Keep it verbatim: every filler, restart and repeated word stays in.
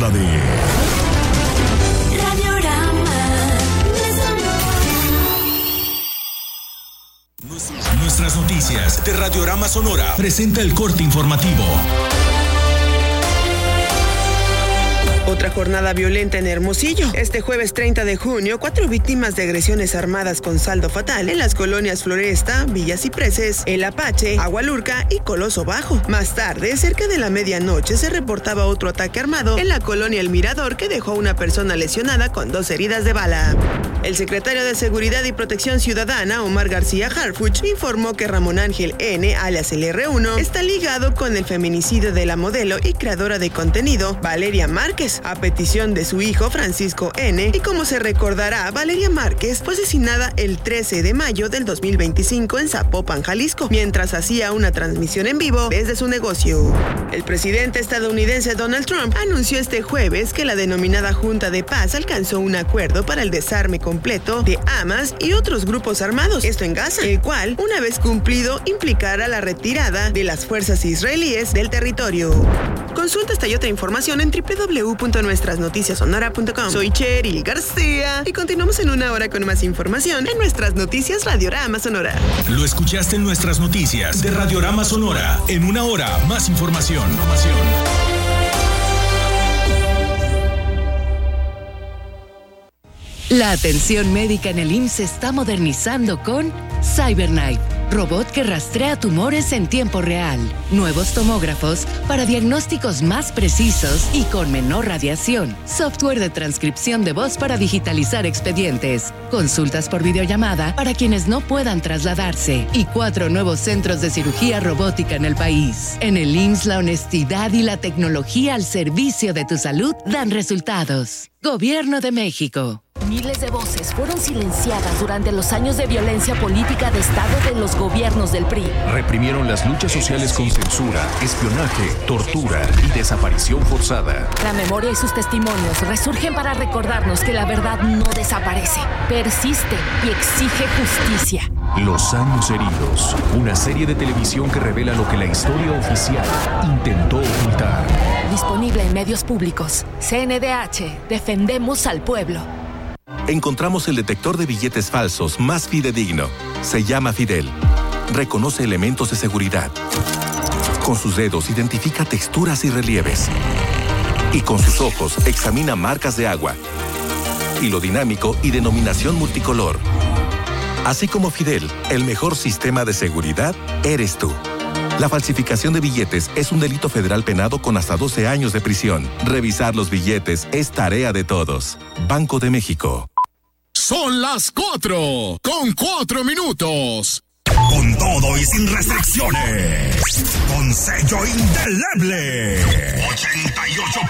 hora de Nuestras noticias de Radiorama Sonora presenta el corte informativo. Otra jornada violenta en Hermosillo. Este jueves treinta de junio, cuatro víctimas de agresiones armadas con saldo fatal en las colonias Floresta, Villa Cipreses, El Apache, Agualurca y Coloso Bajo. Más tarde, cerca de la medianoche, se reportaba otro ataque armado en la colonia El Mirador que dejó a una persona lesionada con dos heridas de bala. El secretario de Seguridad y Protección Ciudadana, Omar García Harfuch, informó que Ramón Ángel N., alias el erre uno, está ligado con el feminicidio de la modelo y creadora de contenido, Valeria Márquez, a petición de su hijo Francisco N. Y como se recordará, Valeria Márquez fue asesinada el trece de mayo del dos mil veinticinco en Zapopan, Jalisco, mientras hacía una transmisión en vivo desde su negocio. El presidente estadounidense Donald Trump anunció este jueves que la denominada Junta de Paz alcanzó un acuerdo para el desarme completo de Hamas y otros grupos armados, esto en Gaza, el cual, una vez cumplido, implicará la retirada de las fuerzas israelíes del territorio. Consulta esta y otra información en doble u doble u doble u punto nuestras noticias sonora punto com. Soy Cheryl García y continuamos en una hora con más información en Nuestras Noticias Radiorama Sonora. Lo escuchaste en Nuestras Noticias de Radiorama Sonora. En una hora, más información. información. La atención médica en el I M S S se está modernizando con CyberKnife, robot que rastrea tumores en tiempo real, nuevos tomógrafos para diagnósticos más precisos y con menor radiación, software de transcripción de voz para digitalizar expedientes, consultas por videollamada para quienes no puedan trasladarse y cuatro nuevos centros de cirugía robótica en el país. En el I M S S la honestidad y la tecnología al servicio de tu salud dan resultados. Gobierno de México. Miles de voces fueron silenciadas durante los años de violencia política de Estado de los gobiernos del P R I. Reprimieron las luchas sociales con censura, espionaje, tortura y desaparición forzada. La memoria y sus testimonios resurgen para recordarnos que la verdad no desaparece, persiste y exige justicia. Los años heridos, una serie de televisión que revela lo que la historia oficial intentó ocultar. Disponible en medios públicos. C N D H, defendemos al pueblo. Encontramos el detector de billetes falsos más fidedigno. Se llama Fidel. Reconoce elementos de seguridad. Con sus dedos identifica texturas y relieves. Y con sus ojos examina marcas de agua. Hilo dinámico y denominación multicolor. Así como Fidel, el mejor sistema de seguridad eres tú. La falsificación de billetes es un delito federal penado con hasta doce años de prisión. Revisar los billetes es tarea de todos. Banco de México. Son las cuatro, con cuatro minutos. Con todo y sin restricciones. Con sello indeleble. ochenta y ocho